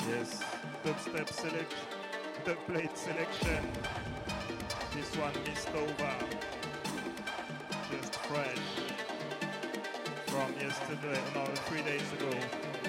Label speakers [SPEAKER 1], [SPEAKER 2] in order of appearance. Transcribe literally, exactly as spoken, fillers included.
[SPEAKER 1] Yes, dubstep selection, dubplate selection. This one missed over, just fresh from yesterday, no, three days ago.